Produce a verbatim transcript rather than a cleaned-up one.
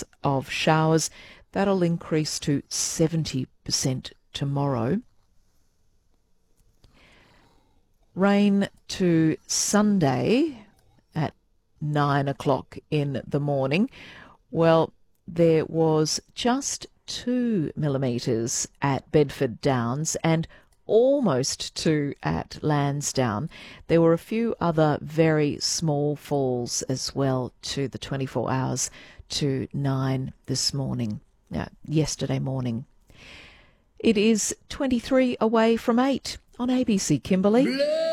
chance of showers. That'll increase to seventy percent tomorrow. Rain to Sunday at nine o'clock in the morning. Well, there was just two millimetres at Bedford Downs and almost two at Lansdowne. There were a few other very small falls as well to the twenty-four hours to nine this morning, uh, yesterday morning. It is twenty-three away from eight on A B C Kimberley.